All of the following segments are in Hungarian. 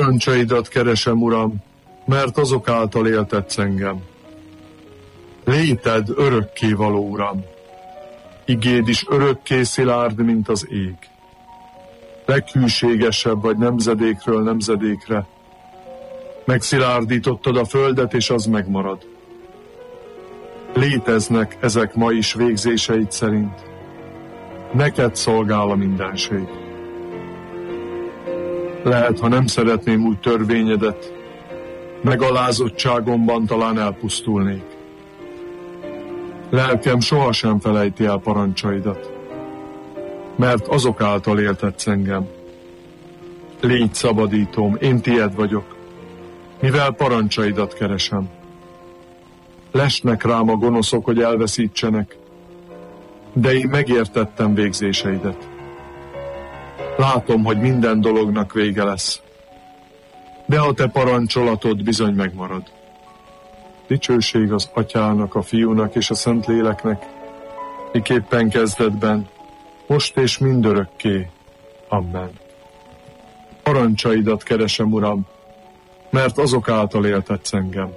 Parancsaidat keresem, Uram, mert azok által éltetsz engem. Léted örökkévaló, Uram. Igéd is örökké szilárd, mint az ég. Leghűségesebb vagy nemzedékről nemzedékre. Megszilárdítottad a földet, és az megmarad. Léteznek ezek ma is végzéseid szerint. Neked szolgál a mindenség. Lehet, ha nem szeretném úgy törvényedet, megalázottságomban talán elpusztulnék. Lelkem sohasem felejti el parancsaidat, mert azok által éltetsz engem. Légy szabadítóm, én tied vagyok, mivel parancsaidat keresem. Lesnek rám a gonoszok, hogy elveszítsenek, de én megértettem végzéseidet. Látom, hogy minden dolognak vége lesz, de a te parancsolatod bizony megmarad. Dicsőség az Atyának, a Fiúnak és a Szentléleknek, miképpen kezdetben, most és mindörökké. Amen. Parancsaidat keresem, Uram, mert azok által éltetsz engem.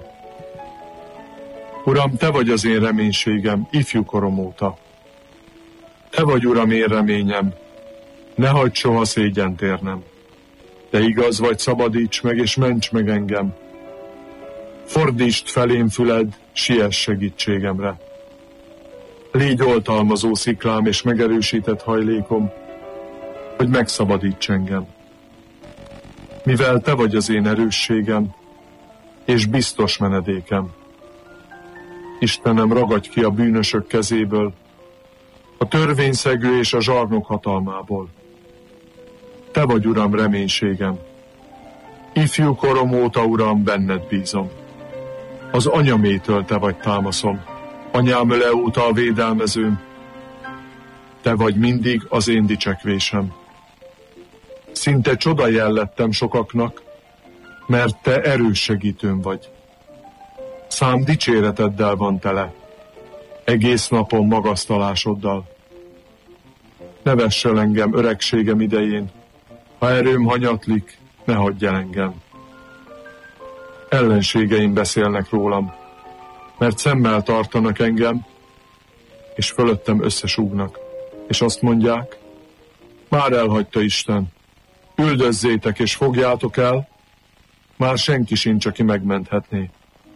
Uram, te vagy az én reménységem, ifjú korom óta. Te vagy, Uram, én reményem, ne hagyd soha szégyent érnem. De igaz vagy, szabadíts meg, és ments meg engem. Fordítsd felém füled, siess segítségemre. Légy oltalmazó sziklám és megerősített hajlékom, hogy megszabadíts engem. Mivel te vagy az én erősségem, és biztos menedékem. Istenem, ragadj ki a bűnösök kezéből, a törvényszegő és a zsarnok hatalmából. Te vagy, Uram, reménységem. Ifjú korom óta, Uram, benned bízom. Az anyamétől te vagy támaszom, anyám öle óta a védelmezőm. Te vagy mindig az én dicsekvésem. Szinte csoda jellettem sokaknak, mert te erős segítőm vagy. Szám dicséreteddel van tele, egész napon magasztalásoddal. Ne vess el engem öregségem idején, ha erőm hanyatlik, ne hagyj el engem. Ellenségeim beszélnek rólam, mert szemmel tartanak engem, és fölöttem összesúgnak, és azt mondják, már elhagyta Isten, üldözzétek és fogjátok el, már senki sincs, aki megmenthetné.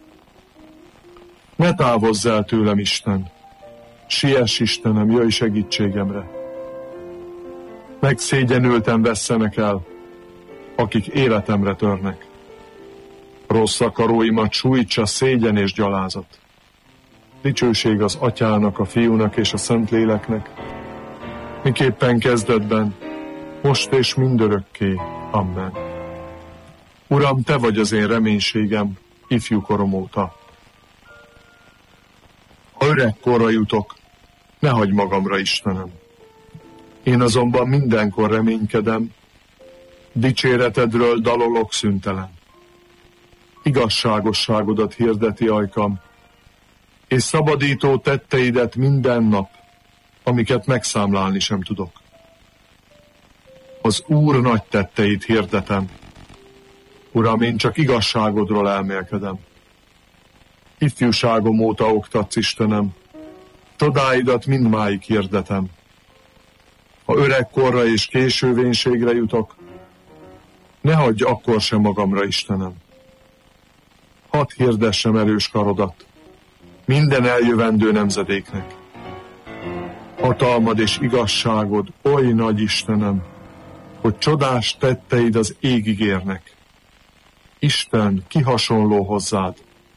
Ne távozz el tőlem, Isten, siess, Istenem, jöjj segítségemre. Megszégyenülten vesszenek el, akik életemre törnek. Rossz akaróimat sújtsa szégyen és gyalázat. Dicsőség az Atyának, a Fiúnak és a Szentléleknek, miképpen kezdetben, most és mindörökké. Amen. Uram, te vagy az én reménységem, ifjú korom óta. Ha öreg korra jutok, ne hagyj magamra, Istenem. Én azonban mindenkor reménykedem, dicséretedről dalolok szüntelen. Igazságosságodat hirdeti ajkam, és szabadító tetteidet minden nap, amiket megszámlálni sem tudok. Az Úr nagy tetteit hirdetem. Uram, én csak igazságodról elmélkedem. Ifjúságom óta oktatsz, Istenem, csodáidat mindmáig hirdetem. Ha öregkorra és késővénységre jutok, ne hagyj akkor sem magamra, Istenem. Hadd hirdessem erős karodat minden eljövendő nemzedéknek. Hatalmad és igazságod oly nagy, Istenem, hogy csodás tetteid az égig érnek. Isten, ki hasonló hozzád?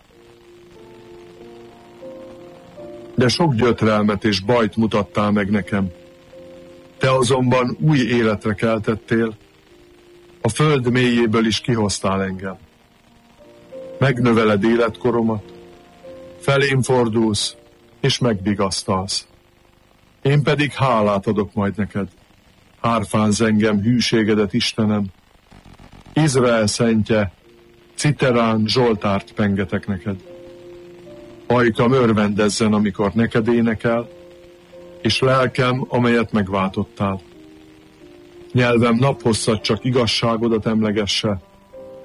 De sok gyötrelmet és bajt mutattál meg nekem. Te azonban új életre keltettél, a föld mélyéből is kihoztál engem. Megnöveled életkoromat, felém fordulsz, és megvigasztalsz. Én pedig hálát adok majd neked. Hárfánz engem hűségedet, Istenem. Izrael szentje, citerán zsoltárt pengetek neked. Ajkam örvendezzen, amikor neked énekel, és lelkem, amelyet megváltottál. Nyelvem naphosszat csak igazságodat emlegesse,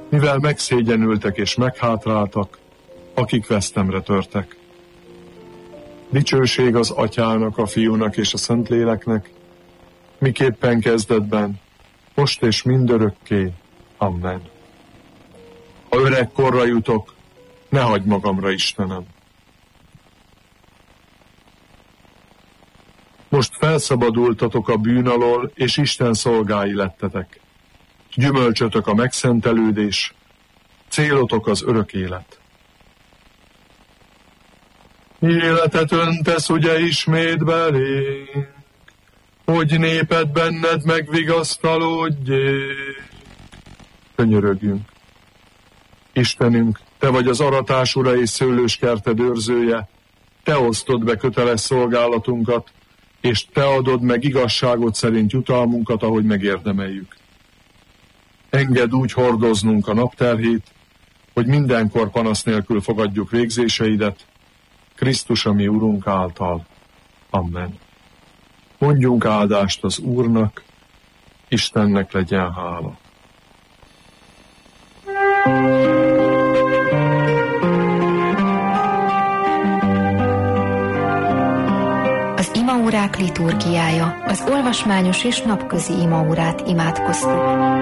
mivel megszégyenültek és meghátráltak, akik vesztemre törtek. Dicsőség az Atyának, a Fiúnak és a Szentléleknek, miképpen kezdetben, most és mindörökké. Amen. Ha öreg korra jutok, ne hagyd magamra, Istenem. Most felszabadultatok a bűn alól, és Isten szolgái lettetek. Gyümölcsötök a megszentelődés, célotok az örök élet. Életet öntesz ugye ismét belénk, hogy néped benned megvigasztalódjék. Könyörögjünk. Istenünk, Te vagy az aratás ura és szőlőskerted őrzője, Te osztod be köteles szolgálatunkat, és Te adod meg igazságot szerint jutalmunkat, ahogy megérdemeljük. Engedd úgy hordoznunk a napterhét, hogy mindenkor panasz nélkül fogadjuk végzéseidet, Krisztus a mi Urunk által. Amen. Mondjunk áldást az Úrnak, Istennek legyen hála. Az imaórák liturgiája, az olvasmányos és napközi imaórát imádkoztuk.